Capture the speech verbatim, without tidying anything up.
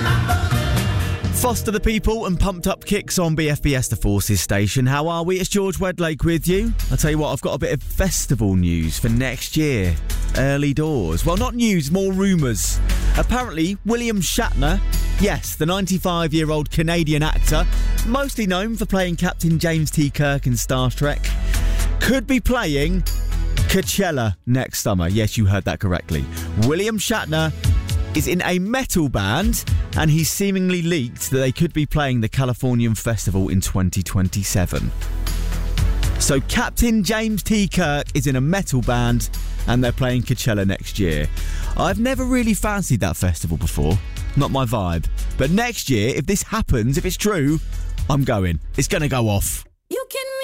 Foster the People and Pumped Up Kicks on B F B S The Forces station. How are we? It's George Wedlake with you. I'll tell you what, I've got a bit of festival news for next year. Early doors. Well, not news, more rumours. Apparently, William Shatner, yes, the ninety-five-year-old Canadian actor, mostly known for playing Captain James T. Kirk in Star Trek, could be playing Coachella next summer. Yes, you heard that correctly. William Shatner is in a metal band, and he's seemingly leaked that they could be playing the Californian Festival in twenty twenty-seven. So Captain James T. Kirk is in a metal band, and they're playing Coachella next year. I've never really fancied that festival before. Not my vibe. But next year, if this happens, if it's true, I'm going. It's going to go off.